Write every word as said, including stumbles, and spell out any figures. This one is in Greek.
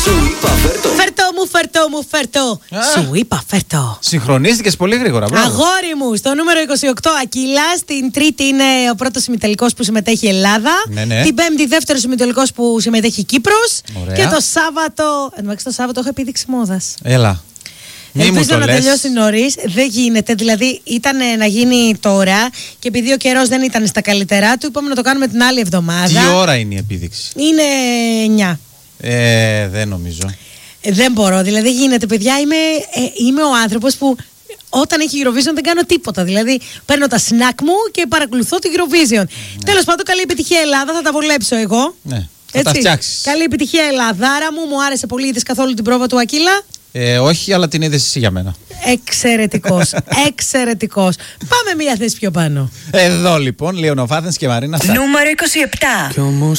Σου είπα φέρτο. Φέρτο μου, φέρτο μου, φέρτο. Σου είπα φέρτο. Συγχρονίστηκες πολύ γρήγορα. Μπράβο. Αγόρι μου, στο νούμερο είκοσι οκτώ Ακύλα. Στην τρίτη είναι ο πρώτος ημιτελικός που συμμετέχει η Ελλάδα. Ναι, ναι. Την πέμπτη, δεύτερος ημιτελικός που συμμετέχει η Κύπρος. Ωραία. Και το Σάββατο. Εντάξει, το Σάββατο έχω επίδειξη μόδας. Έλα. Μη μου Ελπίζω το να λες. τελειώσει νωρίς. Δεν γίνεται. Δηλαδή ήταν να γίνει τώρα και επειδή ο καιρός δεν ήταν στα καλύτερά του, είπαμε να το κάνουμε την άλλη εβδομάδα. Τι ώρα είναι η επίδειξη? Είναι εννιά. Ε, δεν νομίζω. Ε, δεν μπορώ. Δηλαδή γίνεται, παιδιά. Είμαι, ε, είμαι ο άνθρωπος που όταν έχει Eurovision δεν κάνω τίποτα. Δηλαδή παίρνω τα snack μου και παρακολουθώ τη Eurovision. Ναι. Τέλος πάντων, καλή επιτυχία Ελλάδα. Θα τα βολέψω εγώ. Ναι. Θα τα φτιάξεις. Καλή επιτυχία Ελλαδάρα μου. Μου άρεσε πολύ. Είδες καθόλου την πρόβα του Ακύλα? Ε, όχι, αλλά την είδες εσύ για μένα. Εξαιρετικός. Εξαιρετικός. Πάμε μία θέση πιο πάνω. Εδώ λοιπόν, Λεωνοφάθενς και Μαρίνα Σταρ. Νούμερο είκοσι επτά. Κι όμως